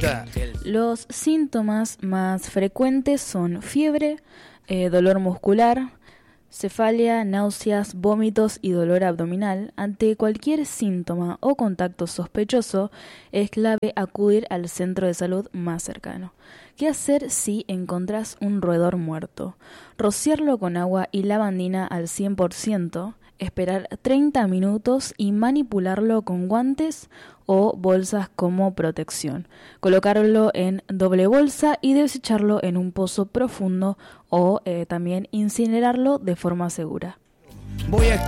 gusta. Los síntomas más frecuentes son fiebre, dolor muscular, cefalia, náuseas, vómitos y dolor abdominal. Ante cualquier síntoma o contacto sospechoso, es clave acudir al centro de salud más cercano. ¿Qué hacer si encontrás un roedor muerto? Rociarlo con agua y lavandina al 100%, esperar 30 minutos y manipularlo con guantes o bolsas como protección. Colocarlo en doble bolsa y desecharlo en un pozo profundo o también incinerarlo de forma segura. Voy a